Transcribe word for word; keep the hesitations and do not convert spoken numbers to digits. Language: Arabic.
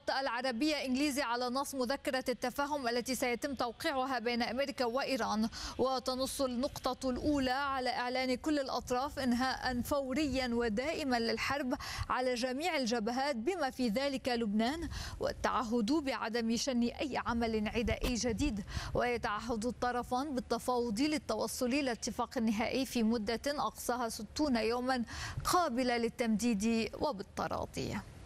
الوسط العربية إنجليزي على نص مذكرة التفاهم التي سيتم توقيعها بين أمريكا وإيران، وتنص النقطة الأولى على إعلان كل الأطراف إنهاء فوريا ودائما للحرب على جميع الجبهات بما في ذلك لبنان، والتعهد بعدم شن أي عمل عدائي جديد، ويتعهد الطرفان بالتفاوض للتوصل إلى اتفاق نهائي في مدة أقصاها ستون يوما قابلة للتمديد وبالتراضي.